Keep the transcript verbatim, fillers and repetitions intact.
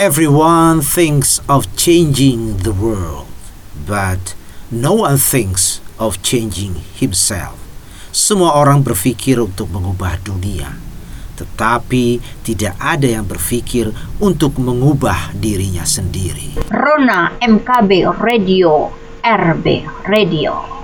Everyone thinks of changing the world, but no one thinks of changing himself. Semua orang berpikir untuk mengubah dunia, tetapi tidak ada yang berpikir untuk mengubah dirinya sendiri. Rona M K B Radio, R B Radio.